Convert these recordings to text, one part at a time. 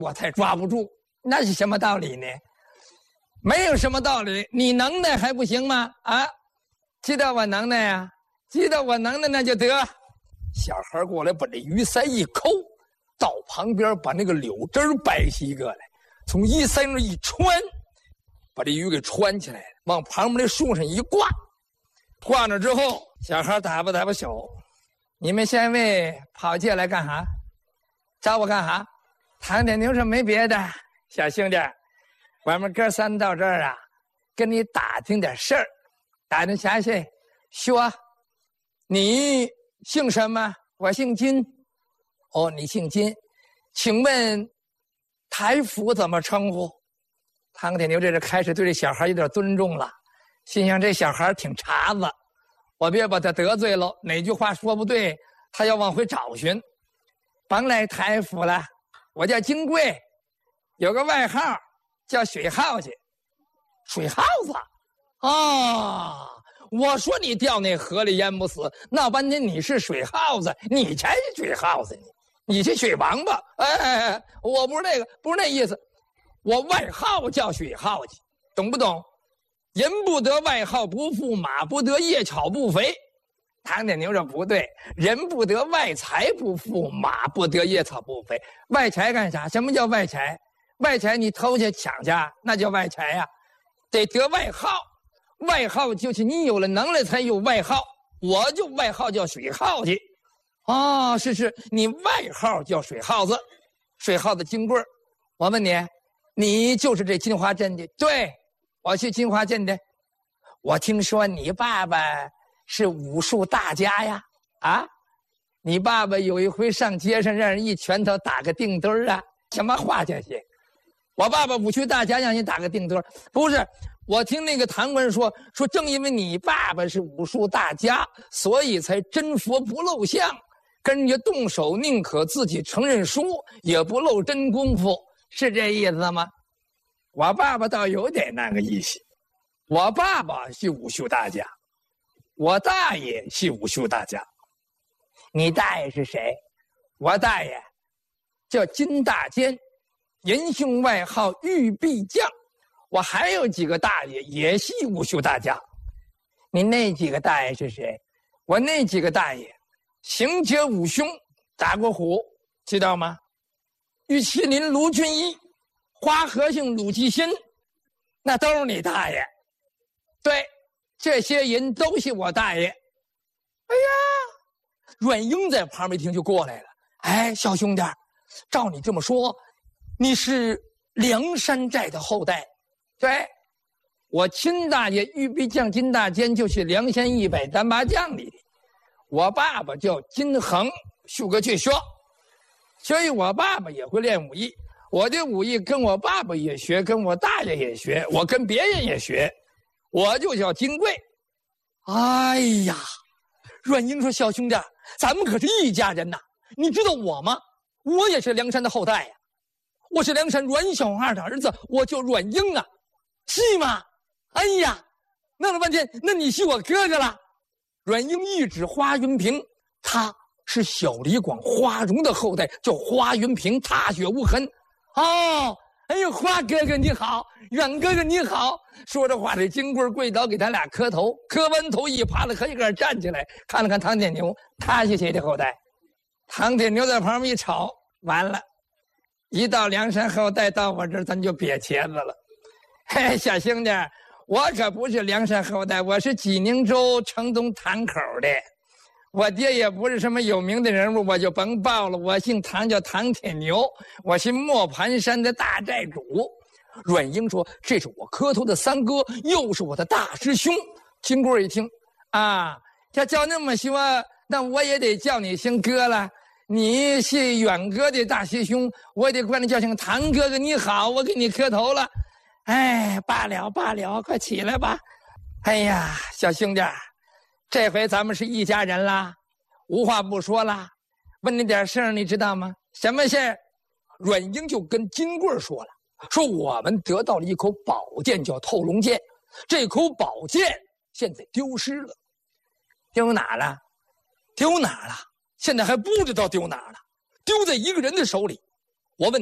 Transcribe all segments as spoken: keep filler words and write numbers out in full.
我才抓不住。那是什么道理呢？没有什么道理，你能耐还不行吗？啊，知道我能耐啊，知道我能耐那就得。小孩过来把这鱼鳃一抠，到旁边把那个柳枝掰起一个来，从鱼鳃那一穿，把这鱼给穿起来了，往旁边的树上一挂。挂那之后，小孩打吧打吧手，你们三位跑进来干哈？找我干哈？唐天牛说没别的，小兄弟，我们哥三到这儿啊，跟你打听点事儿。打听啥事？说，你姓什么？我姓金。哦，你姓金，请问台府怎么称呼？唐天牛这是开始对这小孩有点尊重了，心想这小孩挺茬子，我别把他得罪了，哪句话说不对，他要往回找寻。甭来台府了，我叫金贵，有个外号叫水耗子。水耗子啊！我说你掉那河里淹不死，闹半天你是水耗子，你才是水耗子，你你是水王八。哎哎哎，我不是那个，不是那意思，我外号叫水耗子，懂不懂？人不得外号不富，马不得夜草不肥。唐天牛说不对，人不得外财不富，马不得夜草不肥。外财干啥？什么叫外财？外财你偷去抢去，那叫外财呀、啊。得得外号，外号就是你有了能耐才有外号。我就外号叫水耗子。哦，是是，你外号叫水耗子，水耗子金棍儿。我问你，你就是这金华镇的？对，我是金华镇的。我听说你爸爸是武术大家呀？啊，你爸爸有一回上街上让人一拳头打个定墩儿啊？什么话这些？我爸爸武术大家让你打个定墩儿？不是，我听那个唐官说，说正因为你爸爸是武术大家，所以才真佛不露相，跟人家动手宁可自己承认输，也不露真功夫，是这意思吗？我爸爸倒有点那个意思。我爸爸是武术大家，我大爷是武术大家。你大爷是谁？我大爷叫金大坚，人姓外号玉臂将。我还有几个大爷也是武术大家。你那几个大爷是谁？我那几个大爷行者五兄打过虎，知道吗？玉麒麟卢俊义，花和尚鲁智深，那都是你大爷。对，这些人都是我大爷。哎呀，阮英在旁边一听就过来了。哎，小兄弟，照你这么说，你是梁山寨的后代？对，我亲大爷玉臂将金大坚就是梁山一百单八将里的。我爸爸叫金恒，恕哥去说，所以我爸爸也会练武艺。我的武艺跟我爸爸也学，跟我大爷也学，我跟别人也学。我就叫金贵。哎呀，阮英说：“小兄弟，咱们可是一家人呐！你知道我吗？我也是梁山的后代呀，我是梁山阮小二的儿子，我叫阮英啊，是吗？哎呀，弄了半天，那你是我哥哥了。”阮英一指花云平，他是小李广花荣的后代，叫花云平，踏雪无痕。哦，哎呦，花哥哥你好，阮哥哥你好。说着话，这金棍跪倒给他俩磕头，磕完头一趴了，可一个站起来，看了看唐天牛，他是谁的后代？唐天牛在旁边一吵，完了，一到梁山后代到我这儿，咱就瘪茄子了。嘿，小兄弟，我可不是梁山后代，我是济宁州城东堂口的。我爹也不是什么有名的人物，我就甭报了。我姓唐，叫唐天牛，我是磨盘山的大寨主。阮英说：“这是我磕头的三哥，又是我的大师兄。”金棍一听，啊，要叫那么说，那我也得叫你声哥了。你是远哥的大师兄，我也得管你叫声唐哥哥。你好，我给你磕头了。哎，罢了罢了，快起来吧。哎呀，小兄弟，这回咱们是一家人啦，无话不说啦。问你点事儿，你知道吗？什么事儿？阮英就跟金棍说了，说我们得到了一口宝剑，叫透龙剑。这口宝剑现在丢失了，丢哪了？丢哪了？现在还不知道丢哪了，丢在一个人的手里。我问你，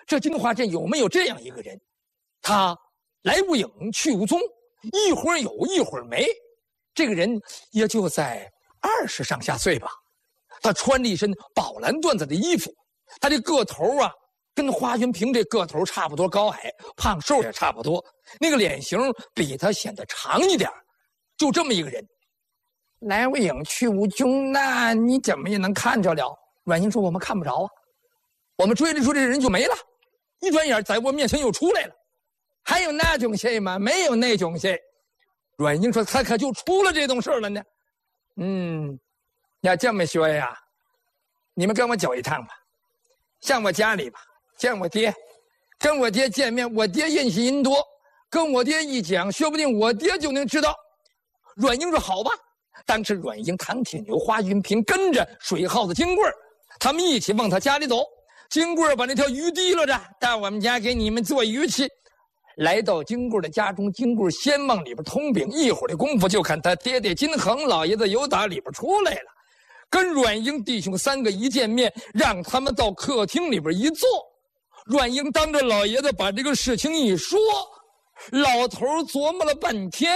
这金华镇有没有这样一个人？他来无影，去无踪，一会儿有，一会儿没。这个人也就在二十上下岁吧。他穿了一身宝蓝缎子的衣服，他这个头啊，跟华云平这个头差不多高矮，胖瘦也差不多。那个脸型比他显得长一点，就这么一个人。来无影，去无踪，那你怎么也能看着了？阮英说：“我们看不着啊，我们追着追着人就没了，一转眼在我面前又出来了。还有那种事吗？没有那种事。”阮英说：“他可就出了这种事了呢。”嗯，要这么说呀，你们跟我走一趟吧，上我家里吧，见我爹，跟我爹见面，我爹认识人多，跟我爹一讲，说不定我爹就能知道。阮英说：“好吧。”当时阮英、唐铁牛、花云平跟着水耗子金棍，他们一起往他家里走。金棍把那条鱼提溜着，到我们家给你们做鱼吃。来到金棍的家中，金棍先往里边通禀，一会儿的功夫就看他爹爹金恒老爷子由打里边出来了，跟阮英弟兄三个一见面，让他们到客厅里边一坐。阮英当着老爷子把这个事情一说，老头琢磨了半天，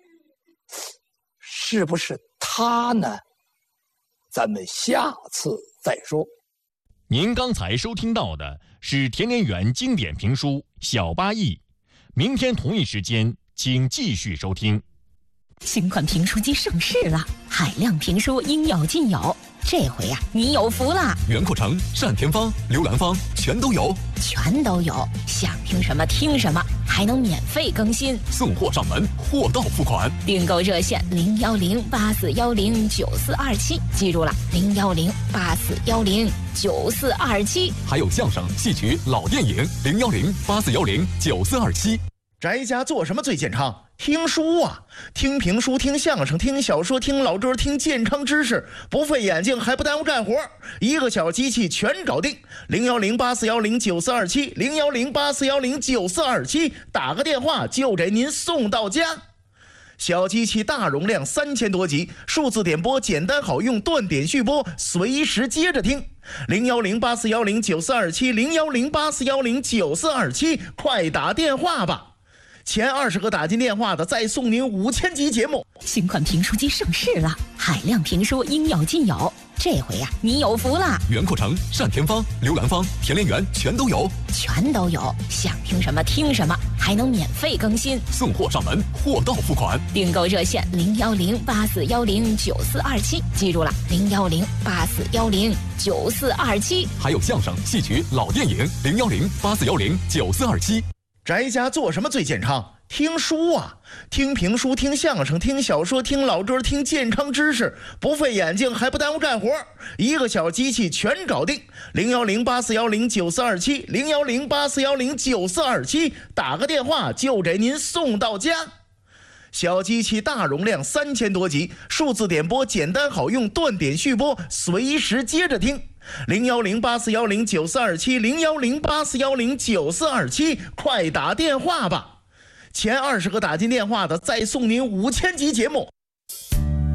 是不是他呢？咱们下次再说。 您刚才收听到的是田连元经典评书《小八义》，明天同一时间请继续收听。 新款评书机上市了，海量评书应有尽有。这回呀、啊，你有福了！ 袁阔成、单田芳、刘兰芳全都有， 全都有，想听什么听什么，还能免费更新， 送货上门，货到付款。 订购热线零幺零八四幺零九四二七，记住了，零幺零八四幺零九四二七。 还有相声、戏曲、老电影零幺零八四幺零九四二七。 宅家做什么最健康？听书啊，听评书，听相声，听小说，听老歌，听健康知识，不费眼睛还不耽误干活，一个小机器全搞定。零幺零八四幺零九四二七，零幺零八四幺零九四二七，打个电话就给您送到家。小机器大容量，三千多集，数字点播简单好用，断点续播，随时接着听。零幺零八四幺零九四二七，零幺零八四幺零九四二七，快打电话吧！前二十个打进电话的，再送您五千集节目。 新款评书机上市了，海量评书应有尽有。这回呀、啊，你有福了！ 袁阔成、单田芳、刘兰芳、田连元全都有， 全都有，想听什么听什么，还能免费更新， 送货上门，货到付款。 订购热线零幺零八四幺零九四二七，记住了，零幺零八四幺零九四二七。 还有相声、戏曲、老电影零幺零八四幺零九四二七。 宅家做什么最健康？听书啊，听评书，听相声，听小说，听老歌，听健康知识，不费眼睛还不耽误干活，一个小机器全搞定。零幺零八四幺零九四二七，零幺零八四幺零九四二七，打个电话就给您送到家。小机器大容量，三千多集，数字点播简单好用，断点续播，随时接着听。零幺零八四幺零九四二七，零幺零八四幺零九四二七，快打电话吧！前二十个打进电话的，再送您五千集节目。